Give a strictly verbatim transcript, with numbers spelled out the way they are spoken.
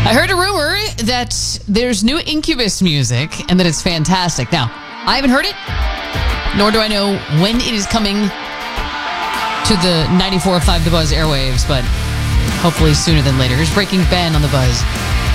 I heard a rumor that there's new Incubus music and that it's fantastic. Now, I haven't heard it, nor do I know when it is coming to the ninety-four point five The Buzz airwaves, but hopefully sooner than later. Here's Breaking Ben on The Buzz.